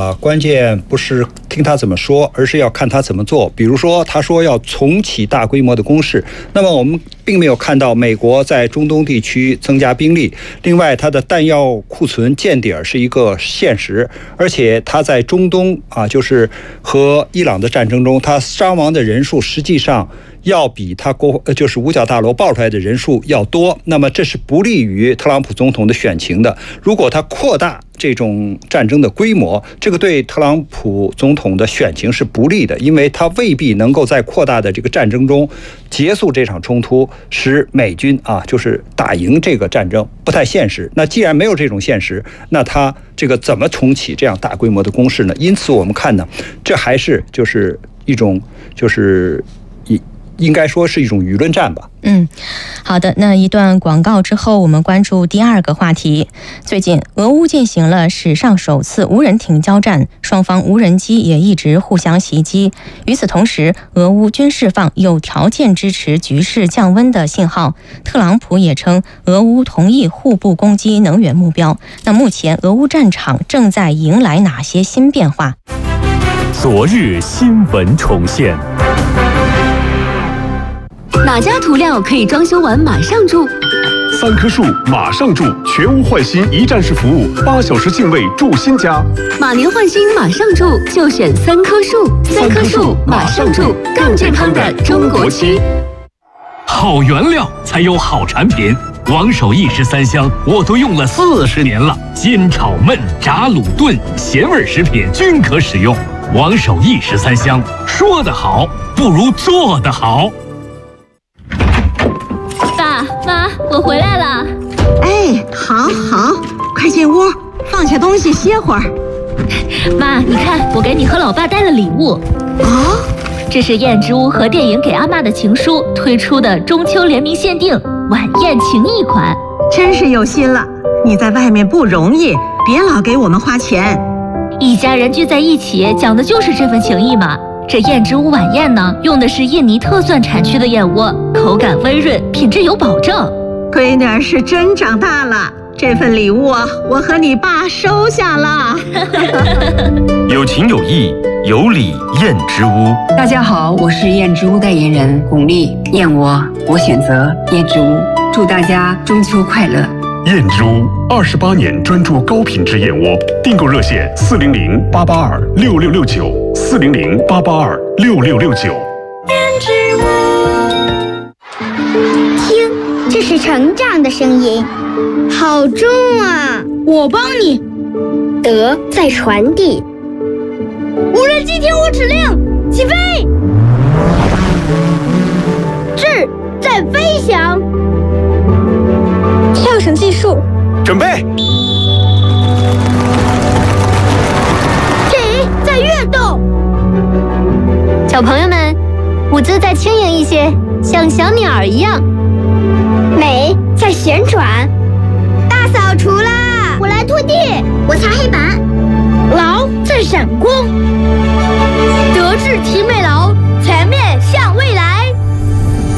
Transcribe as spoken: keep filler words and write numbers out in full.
啊，关键不是听他怎么说，而是要看他怎么做。比如说，他说要重启大规模的攻势，那么我们并没有看到美国在中东地区增加兵力。另外，它的弹药库存见底儿是一个现实，而且它在中东啊，就是和伊朗的战争中，它伤亡的人数实际上要比他国就是五角大楼爆出来的人数要多，那么这是不利于特朗普总统的选情的。如果他扩大这种战争的规模，这个对特朗普总统的选情是不利的，因为他未必能够在扩大的这个战争中结束这场冲突，使美军啊就是打赢这个战争，不太现实。那既然没有这种现实，那他这个怎么重启这样大规模的攻势呢？因此我们看呢，这还是就是一种就是一。应该说是一种舆论战吧。 嗯，好的。那一段广告之后，我们关注第二个话题。最近，俄乌进行了史上首次无人艇交战，双方无人机也一直互相袭击。与此同时，俄乌均释放有条件支持局势降温的信号。特朗普也称，俄乌同意互不攻击能源目标。那目前，俄乌战场正在迎来哪些新变化？ 昨日新闻重现。 哪家涂料可以装修完马上住？ 三棵树马上住，全屋换新一站式服务，八小时净位住新家。 马年换新马上住，就选三棵树。三棵树马上住，更健康的中国区。 好原料才有好产品，王守义十三香我都用了四十年了，煎炒焖炸卤炖咸味食品均可使用。王守义十三香，说得好不如做得好。 爸妈，我回来了。 哎，好好，快进屋，放下东西歇会儿。 妈，你看，我给你和老爸带了礼物。 哦， 这是燕之屋和电影给阿嬷的情书推出的中秋联名限定晚宴情谊款， 真是有心了。你在外面不容易，别老给我们花钱。 一家人聚在一起，讲的就是这份情谊嘛。这燕之屋晚宴呢，用的是印尼特蒜产区的燕窝，口感温润，品质有保证。 闺女儿是真长大了，这份礼物啊，我和你爸收下了。 有情有义，有礼燕之屋。 大家好，我是燕之屋代言人巩俐。燕窝，我选择燕之屋。祝大家中秋快乐！ 燕之屋二十八年专注高品质燕窝，订购热线四零零八八二六六六九四零零八八二六六六九。 燕之屋，听，这是成长的声音，好重啊！ 我帮你。 德在传递。 无人机听我指令，起飞。智在飞翔。 跳绳技术， 准备。 体在跃动。 小朋友们，舞姿再轻盈一些，像小鸟儿一样。 美在旋转。大扫除啦！ 我来拖地， 我擦黑板。 劳在闪光。德智体美劳。